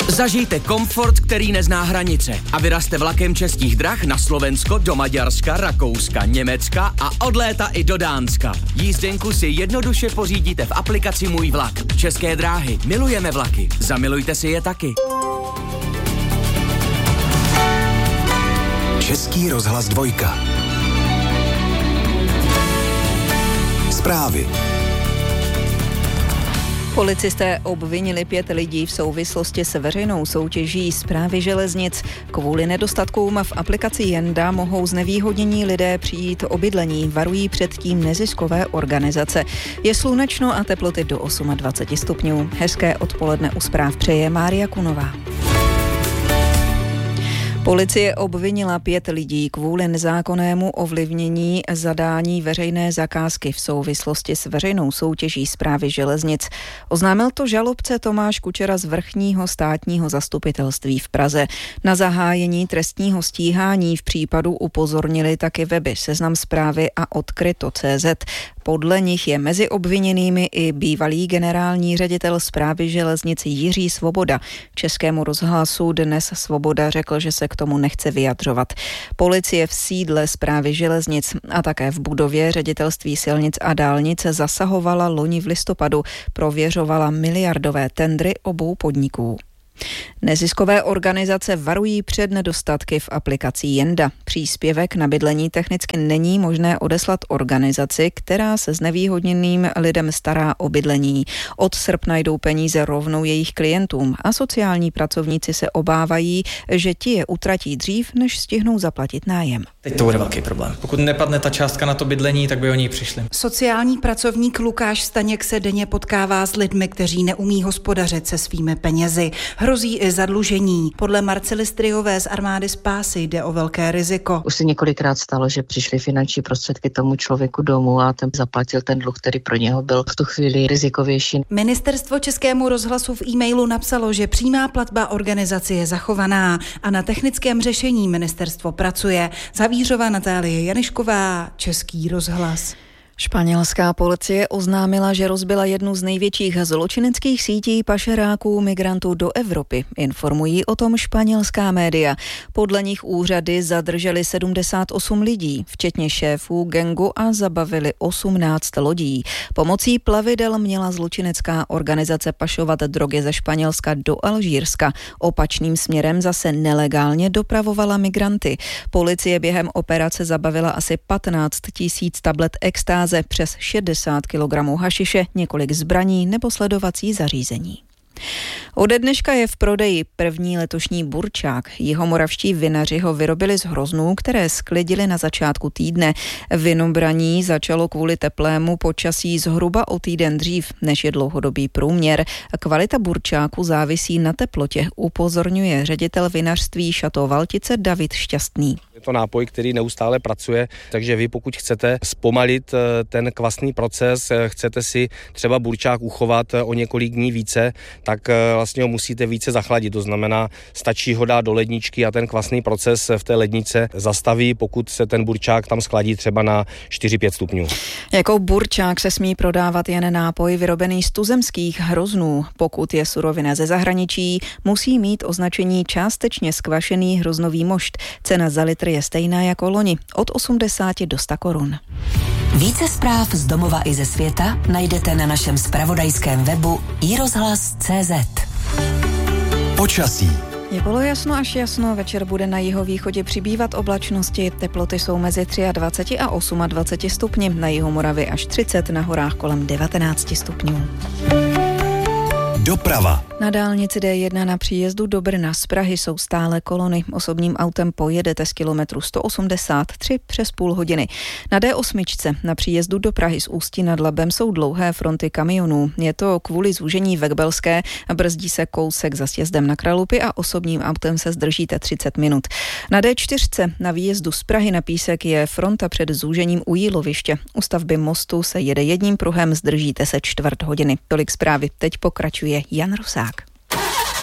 Zažijte komfort, který nezná hranice a vyrazte vlakem Českých drah na Slovensko, do Maďarska, Rakouska, Německa a od léta i do Dánska. Jízdenku si jednoduše pořídíte v aplikaci Můj vlak. České dráhy. Milujeme vlaky. Zamilujte si je taky. Český rozhlas 2. Zprávy. Policisté obvinili 5 lidí v souvislosti s veřejnou soutěží Správy železnic. Kvůli nedostatkům v aplikaci Jenda mohou znevýhodnění lidé přijít o bydlení, varují předtím neziskové organizace. Je slunečno a teploty do 28 stupňů. Hezké odpoledne u zpráv přeje Mária Kunová. Policie obvinila 5 lidí kvůli nezákonnému ovlivnění zadání veřejné zakázky v souvislosti s veřejnou soutěží Správy železnic. Oznámil to žalobce Tomáš Kučera z Vrchního státního zastupitelství v Praze. Na zahájení trestního stíhání v případu upozornili taky weby Seznam Zprávy a Odkryto.cz. Podle nich je mezi obviněnými i bývalý generální ředitel Správy železnic Jiří Svoboda. Českému rozhlasu dnes Svoboda řekl, že se k tomu nechce vyjadřovat. Policie v sídle Správy železnic a také v budově Ředitelství silnic a dálnic zasahovala loni v listopadu, prověřovala miliardové tendry obou podniků. Neziskové organizace varují před nedostatky v aplikaci Jenda. Příspěvek na bydlení technicky není možné odeslat organizaci, která se znevýhodněným lidem stará o bydlení. Od srpna jdou peníze rovnou jejich klientům a sociální pracovníci se obávají, že ti je utratí dřív, než stihnou zaplatit nájem. Teď to bude velký problém. Pokud nepadne ta částka na to bydlení, tak by o ní přišli. Sociální pracovník Lukáš Staněk se denně potkává s lidmi, kteří neumí hospodařit se svými penězi. Hrozí i zadlužení. Podle Marcely Stryjové z Armády spásy jde o velké riziko. Už se několikrát stalo, že přišly finanční prostředky tomu člověku domů a ten zaplatil ten dluh, který pro něho byl v tu chvíli rizikovější. Ministerstvo Českému rozhlasu v e-mailu napsalo, že přímá platba organizaci je zachovaná a na technickém řešení ministerstvo pracuje. Zavířová Natálie Janišková, Český rozhlas. Španělská policie oznámila, že rozbila jednu z největších zločineckých sítí pašeráků migrantů do Evropy. Informují o tom španělská média. Podle nich úřady zadrželi 78 lidí, včetně šéfů gangu a zabavili 18 lodí. Pomocí plavidel měla zločinecká organizace pašovat drogy ze Španělska do Alžírska. Opačným směrem zase nelegálně dopravovala migranty. Policie během operace zabavila asi 15 000 tablet extáze, přes 60 kg hašiše, několik zbraní nebo sledovací zařízení. Ode dneška je v prodeji první letošní burčák. Jihomoravští vinaři ho vyrobili z hroznů, které sklidili na začátku týdne. Vinobraní začalo kvůli teplému počasí zhruba o týden dřív, než je dlouhodobý průměr. Kvalita burčáku závisí na teplotě, upozorňuje ředitel vinařství Chateau Valtice David Šťastný. Je to nápoj, který neustále pracuje, takže vy pokud chcete zpomalit ten kvasný proces, chcete si třeba burčák uchovat o několik dní více, tak vlastně ho musíte více zachladit. To znamená, stačí ho dát do ledničky a ten kvasný proces v té lednice zastaví, pokud se ten burčák tam schladí třeba na 4-5 stupňů. Jako burčák se smí prodávat jen nápoj vyrobený z tuzemských hroznů. Pokud je surovina ze zahraničí, musí mít označení částečně skvašený hroznový mošt. Cena za litr je stejná jako loni, od 80 do 100 korun. Více zpráv z domova i ze světa najdete na našem zpravodajském webu iRozhlas.cz. Počasí. Je polojasno až jasno, večer bude na jihovýchodě přibývat oblačnosti, teploty jsou mezi 23 a 28 stupni, na jihu Moravy až 30, na horách kolem 19 stupňů. Doprava. Na dálnici D1 na příjezdu do Brna z Prahy jsou stále kolony. Osobním autem pojedete z kilometru 183 přes půl hodiny. Na D8 na příjezdu do Prahy z Ústí nad Labem jsou dlouhé fronty kamionů. Je to kvůli zúžení Vekbelské, brzdí se kousek za sjezdem na Kralupy a osobním autem se zdržíte 30 minut. Na D4 na výjezdu z Prahy na Písek je fronta před zúžením u Jíloviště. U stavby mostu se jede jedním pruhem, zdržíte se čtvrt hodiny. Tolik zprávy, teď pokračuje Jan Rusák.